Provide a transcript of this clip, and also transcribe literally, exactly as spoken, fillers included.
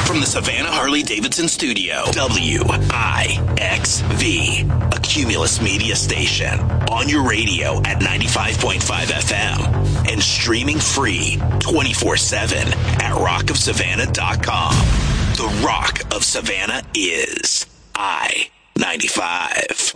From the Savannah Harley-Davidson studio, W I X V, a Cumulus media station. On your radio at ninety-five point five F M and streaming free twenty-four seven at rock of savannah dot com. The Rock of Savannah is I ninety-five.